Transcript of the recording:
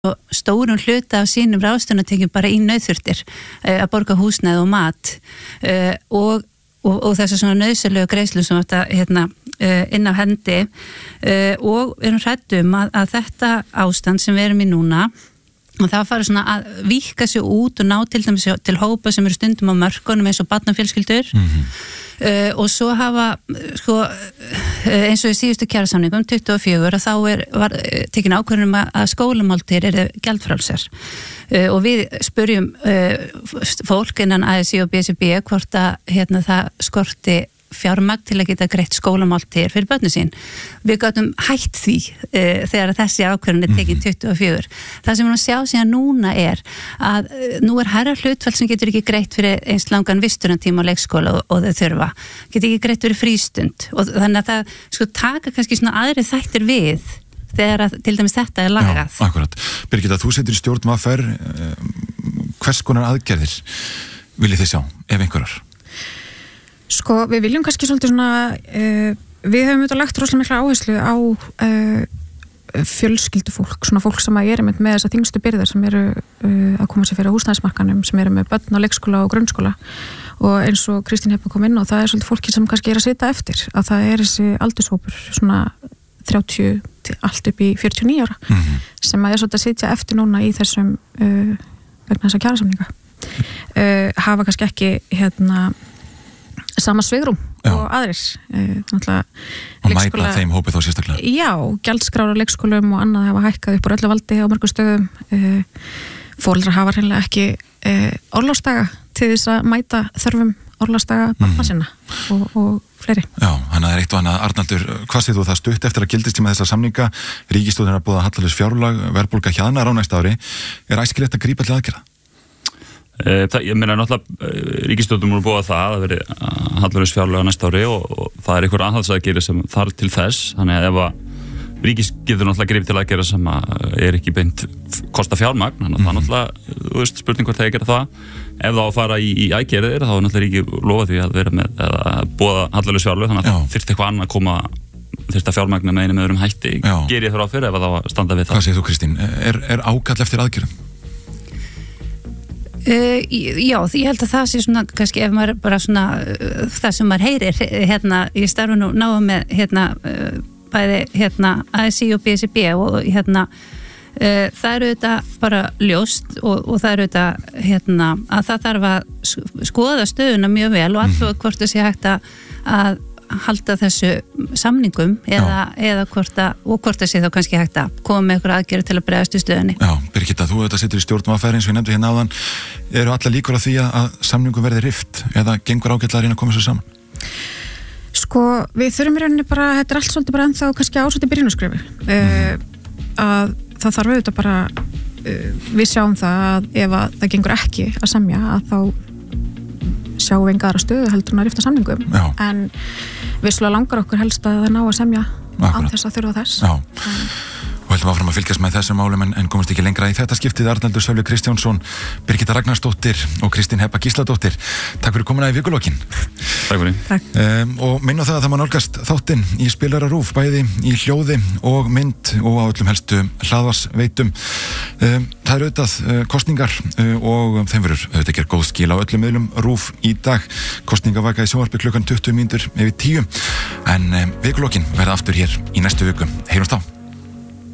stórum hluta af sínum ráðstöfunartekjum bara í nauðþurftir að borga húsnæði og mat og þessu svona nauðsynlegu greiðslur sem þetta inn á hendi og erum hræddum að þetta ástand sem við erum í núna og það fara svona að víkka sig út og ná til dæmis til hópa sem eru stundum á mörkunum eins og barnafjölskyldur og svo hafa eins og í síðustu kjarasamningum 24 og þá var tekin ákvörðun að skólamáltíðir eru gjaldfrjálsar og við spurjum fólk innan ASÍ og BSRB hvort að það skorti fjármagn til að geta greitt skólamáltíðir fyrir börnin sín. Við gátum hætt því þegar þessi ákvörðun er tekin 24. Það sem við sjá síðan núna er að nú er hærra hlutfall sem getur ekki greitt fyrir eins langan vistunartíma á leikskóla og þau þurfa. Getur ekki greitt fyrir frístund og þannig að það taka kannski svona aðri þættir við þegar að til dæmis þetta er lagað. Já, akkurat. Birgitta, þú setur í stjórn VR, hvers konar aðgerðir viljið þið sjá, ef einhverjar? Sko, við viljum kannski svolítið svona, við höfum auðvitað lagt rosalega mikla áherslu á fjölskyldufólk, svona fólk sem er með þessa þyngstu byrðar sem eru að koma sér fyrir húsnæðismarkanum, sem eru með börn á leikskóla og grunnskóla og eins og Kristín hefur komið inn og það er svolítið fólki sem kannski að sitja eftir, að það er þessi aldurshópur, svona 30 til allt upp í 49 ára sem að svolítið að sitja eftir núna í þessum vegna þessa kjarasamninga hafa kannski ekki sama svigrúm og aðrir og mæta þeim hópið þá sérstaklega. Já, gjaldskrárar leikskólum og annað hafa hækkað upp á öllu valdi á mörgum stöðum foreldrar hafa hreinlega ekki orlofsdaga til þess að mæta þörfum orlofsdaga barna sinna og fleiri. Já, þannig að það er eitt og annað. Arnaldur, hvað segir þú það stutt eftir að gildistíma þessa samninga, ríkisstjórnin er að boða hallalaus fjárlag, verðbólga hjaðnar á næsta ári, er æskilegt að grípa til aðgerða? Ég meina náttúrulega ríkisstjórnin múið búið það að veri hallalaus fjárlag á næsta ári og það er einhver aðhaldsaðgerðir sem þarf til þess, þannig að ef að ríkis getur náttúrulega gripið til aðgerða sem er ekki beint kosta fjármagn, þannig að það náttúrulega, þú veist, spurning hvort það er að gera það. Ef það á að fara í aðgerðir þá er náttúrulega ríki lofað því að vera með að boða hallalaus fjárlag, þannig að það þyrfti eitthvað annað að koma þyrfti að fjármagna með einum öðrum hætti. Ger ég þurfa á fyrir ef það á að standa við það. Hvað segir þú, Kristín? Er ákall eftir aðgerðum? Já, því ég held að það sé svona kannski ef maður bara svona það sem maður heyrir í starfinu náðu með bæði ASÍ og BSRB og það eru þetta bara ljóst og það eru þetta að það þarf að skoða stöðuna mjög vel og alltaf hvort það sé hægt að halda þessu samningum eða hvort það sé þá kannski hægt að koma með ykkur aðgerð til að bregðast í stöðunni. Já, Birgitta, þú auðvitað situr í stjórn VR eins og ég nefndi hérna áðan. Eru allar líkur á því að samningum verði rift eða gengur ágætlega að reyna að koma sér saman? Sko, við þurfum í rauninni bara, þetta er allt svolítið bara ennþá kannski ásvöldi byrjunarskrifi að það þarf auðvitað bara við sjáum það að ef að það gengur ekki að semja að þá sjáum við enga aðra stöðu heldur en að rifta samningum en vissulega langar okkur helst að það ná að semja án þess að þurfa þess. Og heldum áfram að fylgjast með þessum málum en komast ekki lengra í þetta skiptið. Arnaldur Sölvi Kristjánsson, Birgitta Ragnarsdóttir og Kristín Heba Gísladóttir. Takk fyrir komuna í vikulokkin. Takk fyrir. Takk. Og minna það að það má nálgast þáttinn í Spilara RÚV, bæði í hljóði og mynd og á öllum helstu hlaðvarsveitum. Það eru auðvitað kosningar og þeim verður auðvitað ekki góð skil á öllum miðlum RÚV í dag. Kosningavaka í sjónvarpi klukkan 20 mínútur yfir 10 en vikulokkin verða aftur hér í næstu viku. Heyrumst á.